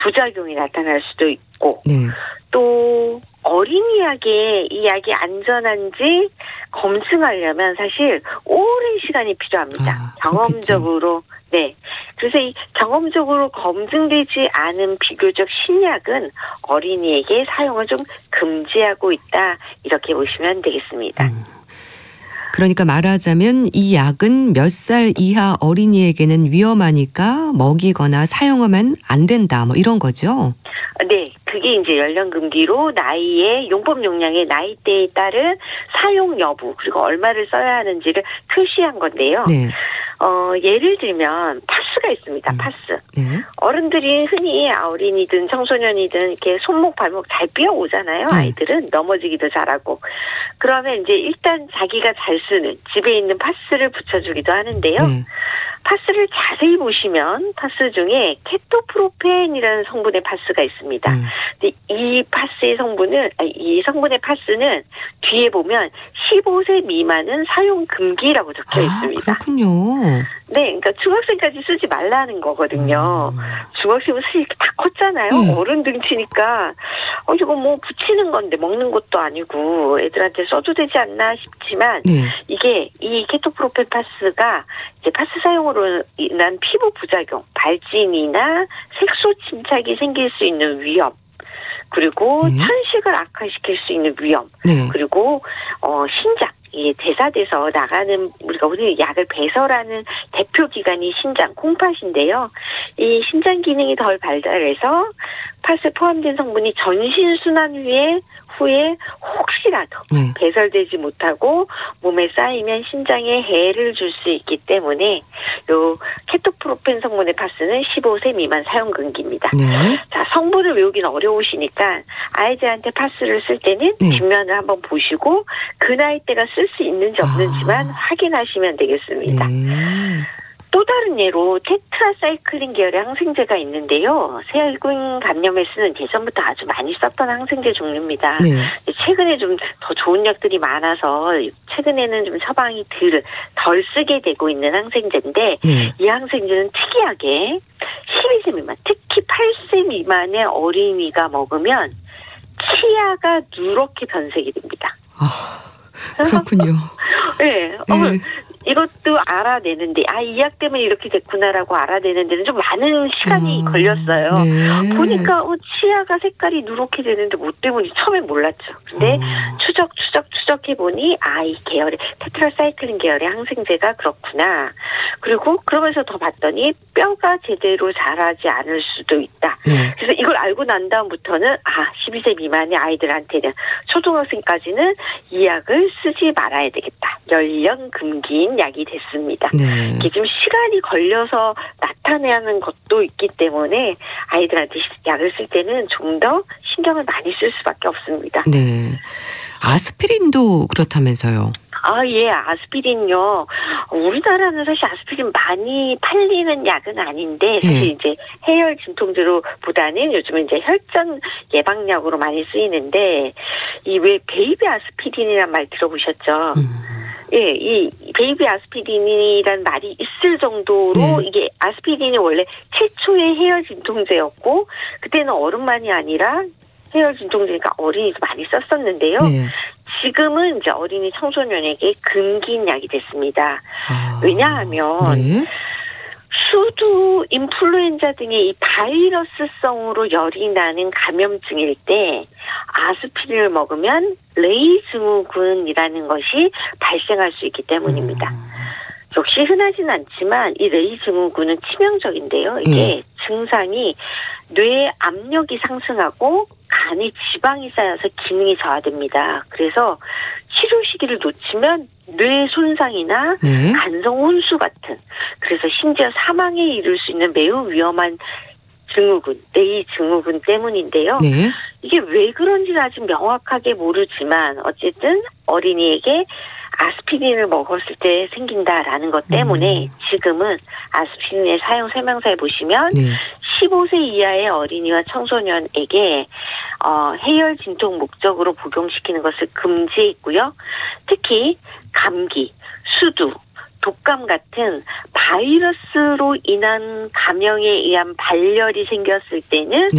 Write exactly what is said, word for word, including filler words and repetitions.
부작용이 나타날 수도 있고 네. 또 어린이에게 이 약이 안전한지 검증하려면 사실 오랜 시간이 필요합니다. 아, 경험적으로. 네. 그래서 이 경험적으로 검증되지 않은 비교적 신약은 어린이에게 사용을 좀 금지하고 있다. 이렇게 보시면 되겠습니다. 음. 그러니까 말하자면 이 약은 몇 살 이하 어린이에게는 위험하니까 먹이거나 사용하면 안 된다. 뭐 이런 거죠? 네. 그게 이제 연령 금기로 나이에 용법 용량의 나이대에 따른 사용 여부 그리고 얼마를 써야 하는지를 표시한 건데요. 네. 어, 예를 들면 파스가 있습니다. 음. 파스. 네. 어른들이 흔히 어린이든 청소년이든 이렇게 손목 발목 잘 삐어오잖아요. 네. 아이들은 넘어지기도 잘하고. 그러면 이제 일단 자기가 잘 쓰는 집에 있는 파스를 붙여주기도 하는데요. 네. 파스를 자세히 보시면 파스 중에 케토프로펜이라는 성분의 파스가 있습니다. 음. 근데 이 파스의 성분은 아니, 이 성분의 파스는 뒤에 보면 십오 세 미만은 사용 금기라고 적혀 아, 있습니다. 그렇군요. 네, 그러니까 중학생까지 쓰지 말라는 거거든요. 음. 중학생은 사실 다 컸잖아요. 네. 어른 등치니까 어 이거 뭐 붙이는 건데 먹는 것도 아니고 애들한테 써도 되지 않나 싶지만 네. 이게 이 케토프로펜 파스가 이제 파스 사용으로 인한 피부 부작용, 발진이나 색소 침착이 생길 수 있는 위험. 그리고 네. 천식을 악화시킬 수 있는 위험. 네. 그리고 어 신장. 이 대사돼서 나가는 우리가 우리 약을 배설하는 대표 기관이 신장 콩팥인데요. 이 신장 기능이 덜 발달해서 팥에 포함된 성분이 전신 순환 후에 후에 혹시라도 네. 배설되지 못하고 몸에 쌓이면 신장에 해를 줄 수 있기 때문에 요 케토프로펜 성분의 파스는 십오 세 미만 사용 금기입니다. 네. 자, 성분을 외우기는 어려우시니까 아이들한테 파스를 쓸 때는 네. 뒷면을 한번 보시고 그 나이대가 쓸 수 있는지 없는지만 아. 확인하시면 되겠습니다. 네. 또 다른 예로 테트라사이클린 계열의 항생제가 있는데요. 세균 감염에 쓰는 예전부터 아주 많이 썼던 항생제 종류입니다. 네. 최근에 좀 더 좋은 약들이 많아서 최근에는 좀 처방이 덜, 덜 쓰게 되고 있는 항생제인데 네. 이 항생제는 특이하게 십이 세 미만, 특히 팔 세 미만의 어린이가 먹으면 치아가 누렇게 변색이 됩니다. 아, 그렇군요. 네. 어, 네. 이것도 알아내는데 아, 이 약 때문에 이렇게 됐구나라고 알아내는 데는 좀 많은 시간이 아, 걸렸어요. 네. 보니까 어, 치아가 색깔이 누렇게 되는데 뭐 때문인지 처음에 몰랐죠. 근데 어. 추적 추적 추적해보니 아, 이 계열의 테트라사이클린 계열의 항생제가 그렇구나. 그리고 그러면서 더 봤더니 뼈가 제대로 자라지 않을 수도 있다. 네. 그래서 이걸 알고 난 다음부터는 아, 십이 세 미만의 아이들한테는 초등학생까지는 이 약을 쓰지 말아야 되겠다. 연령 금기인 약이 됐습니다. 네. 이게 좀 시간이 걸려서 나타내는 것도 있기 때문에 아이들한테 약을 쓸 때는 좀 더 신경을 많이 쓸 수밖에 없습니다. 네. 아스피린도 그렇다면서요. 아, 예, 아스피린요. 우리나라는 사실 아스피린 많이 팔리는 약은 아닌데, 사실 네. 이제 해열 진통제로 보다는 요즘은 이제 혈전 예방약으로 많이 쓰이는데, 이 왜 베이비 아스피린이란 말 들어보셨죠? 음. 예, 이 베이비 아스피린이란 말이 있을 정도로 네. 이게 아스피린이 원래 최초의 해열 진통제였고, 그때는 어른만이 아니라 해열 진통제니까 어린이도 많이 썼었는데요. 네. 지금은 이제 어린이 청소년에게 금기인 약이 됐습니다. 아. 왜냐하면 네. 수두, 인플루엔자 등의 이 바이러스성으로 열이 나는 감염증일 때 아스피린을 먹으면 레이 증후군이라는 것이 발생할 수 있기 때문입니다. 음. 역시 흔하진 않지만 이 레이 증후군은 치명적인데요. 이게 음. 증상이 뇌 압력이 상승하고 간에 지방이 쌓여서 기능이 저하됩니다. 그래서 치료 시기를 놓치면 뇌 손상이나 네. 간성 혼수 같은, 그래서 심지어 사망에 이를 수 있는 매우 위험한 증후군, 레이 증후군 때문인데요. 네. 이게 왜 그런지는 아직 명확하게 모르지만 어쨌든 어린이에게 아스피린을 먹었을 때 생긴다라는 것 때문에 음. 지금은 아스피린의 사용 설명서에 보시면 네. 십오 세 이하의 어린이와 청소년에게 어, 해열 진통 목적으로 복용시키는 것을 금지했고요. 특히 감기, 수두, 독감 같은 바이러스로 인한 감염에 의한 발열이 생겼을 때는